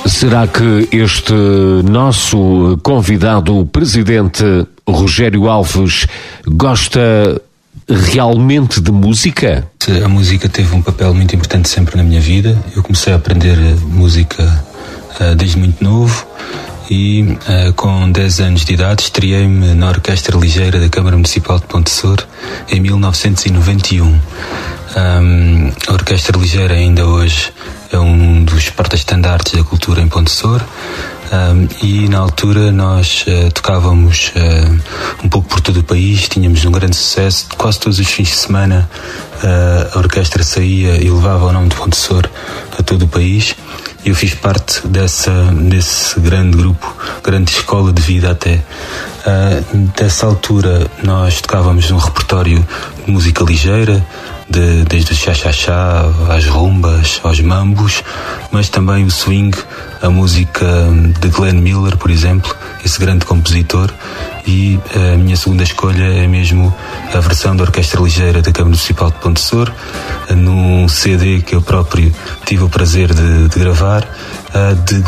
Será que este nosso convidado, o presidente Rogério Alves, gosta realmente de música? A música teve um papel muito importante sempre na minha vida. Eu comecei a aprender música desde muito novo e com 10 anos de idade estreiei-me na Orquestra Ligeira da Câmara Municipal de Ponte Sor em 1991. A Orquestra Ligeira ainda hoje é um dos porta-estandartes da cultura em Ponte Sor. E na altura nós tocávamos um pouco por todo o país, tínhamos um grande sucesso. Quase todos os fins de semana a orquestra saía e levava o nome de Ponte Sor a todo o país. Eu fiz parte desse grande grupo, grande escola de vida até. Dessa altura nós tocávamos um repertório de música ligeira, desde o chá-chá-chá às rumbas, aos mambos, mas também o swing, a música de Glenn Miller, por exemplo, esse grande compositor. E a minha segunda escolha é mesmo a versão da Orquestra Ligeira da Câmara Municipal de Ponte Sor, num CD que eu próprio tive o prazer de gravar, de